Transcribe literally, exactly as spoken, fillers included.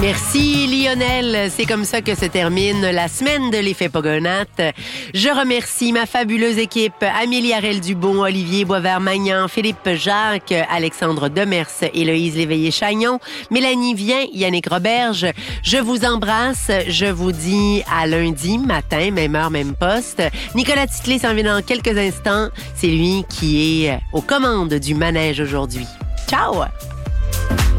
Merci Lionel, c'est comme ça que se termine la semaine de l'effet Pogonat. Je remercie ma fabuleuse équipe, Amélie Harel-Dubon, Olivier Boisvert-Magnan, Philippe Jacques, Alexandre Demers, Héloïse Léveillé-Chagnon, Mélanie Vien, Yannick Roberge. Je vous embrasse, je vous dis à lundi matin, même heure, même poste. Nicolas Titley s'en vient dans quelques instants, c'est lui qui est aux commandes du manège aujourd'hui. Ciao!